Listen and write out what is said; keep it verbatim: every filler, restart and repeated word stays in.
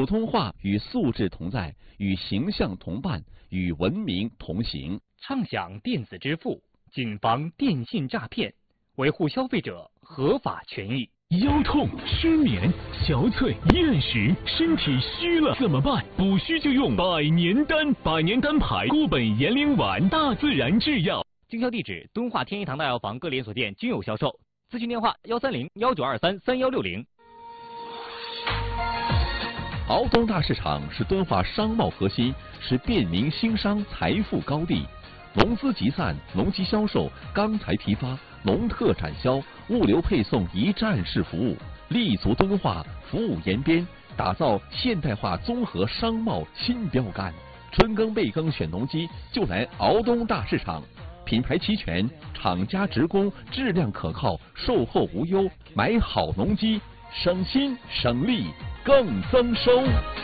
普通话与素质同在，与形象同伴，与文明同行。 畅享电子支付，谨防电信诈骗，维护消费者合法权益。 腰痛、失眠、憔悴、厌食，身体虚了怎么办？补虚就用百年丹，百年丹牌固本延龄丸，大自然制药。 经销地址：敦化天一堂大药房各连锁店均有销售。咨询电话：幺三零幺九二三三幺六零。 敖东大市场是敦化商贸核心，是便民兴商财富高地。农资集散、农机销售、钢材批发、农特产销、物流配送一站式服务，立足敦化，服务延边，打造现代化综合商贸新标杆。春耕备耕选农机，就来敖东大市场。品牌齐全，厂家直供，质量可靠，售后无忧。买好农机，省心省力更增收。